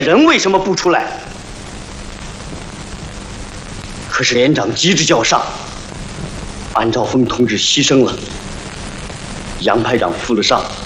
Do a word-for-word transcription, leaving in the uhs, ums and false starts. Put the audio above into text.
人为什么不出来？可是连长急着就要上，安兆峰同志牺牲了，杨排长负了伤。